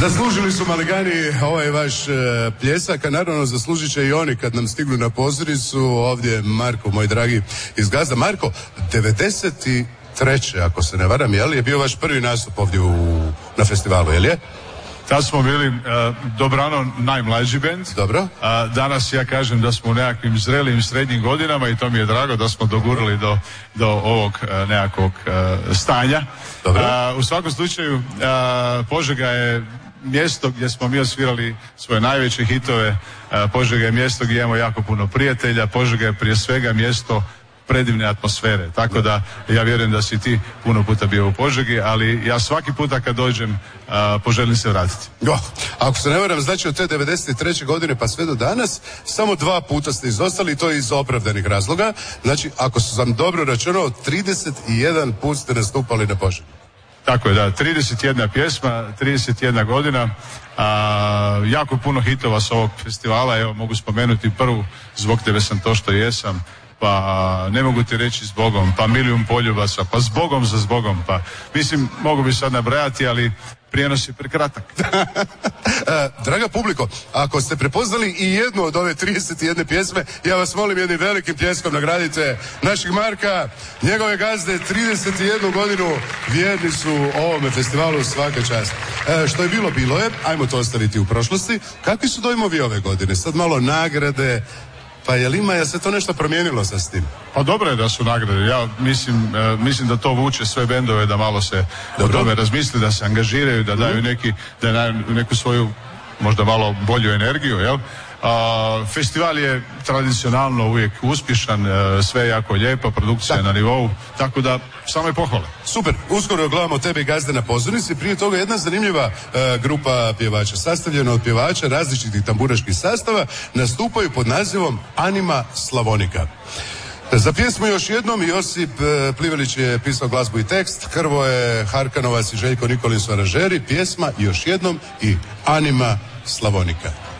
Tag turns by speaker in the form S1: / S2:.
S1: Zaslužili su Maligani ovaj vaš pljesak, a naravno zaslužit će i oni kad nam stignu na pozoricu. Ovdje je Marko, moj dragi iz Gazda. Marko, 93. ako se ne varam, je bio vaš prvi nastup ovdje na festivalu, jel je?
S2: Tad smo bili dobrano najmlađi bend.
S1: Dobro.
S2: Danas ja kažem da smo u nekakvim zrelim srednjim godinama i to mi je drago da smo dogurali do ovog nekakvog stanja.
S1: Dobro.
S2: U svakom slučaju Požega je mjesto gdje smo mi osvirali svoje najveće hitove. Požega je mjesto gdje imamo jako puno prijatelja. Požega je prije svega mjesto predivne atmosfere, tako da ja vjerujem da si ti puno puta bio u Požegi, ali ja svaki puta kad dođem poželim se vratiti.
S1: Ako se ne varam, znači od te 93. godine pa sve do danas, samo 2 puta ste izostali, to je iz opravdanih razloga. Znači, ako sam dobro računao, 31 put ste nastupali na Požegi.
S2: Tako je, da, 31 pjesma, 31 godina, jako puno hitova s ovog festivala, evo mogu spomenuti prvu, Zbog tebe sam to što jesam, pa Ne mogu ti reći zbogom, pa Milijun poljubaca, pa Zbogom za zbogom, pa mislim, mogu bi sad nabrajati, ali prijenos je prekratak.
S1: Draga publiko, ako ste prepoznali i jednu od ove 31 pjesme, ja vas molim jednim velikim pljeskom nagradite našeg Marka, njegove Gazde, 31 godinu vjerni su ovome festivalu, svaka čast. Što je bilo je, ajmo to ostaviti u prošlosti. Kakvi su dojmovi ove godine? Sad malo nagrade, pa je se to nešto promijenilo sa s tim?
S2: Pa dobro je da su nagrade. Ja mislim da to vuče sve bendove da malo se o tome razmisli, da se angažiraju, da daju neku svoju možda malo bolju energiju, jel? Festival je tradicionalno uvijek uspješan, sve je jako lijepo, produkcija je na nivou, tako da samo je pohvale.
S1: Super, uskoro gledamo tebe i Gazde na pozornici. Prije toga jedna zanimljiva grupa pjevača, sastavljena od pjevača različitih tamburaških sastava, nastupaju pod nazivom Anima Slavonika. Za pjesmu još jednom Josip Plivelić je pisao glazbu i tekst, Hrvoje Harkanovac i Željko Nikolin su aranžeri, pjesma još jednom i Anima Slavonika.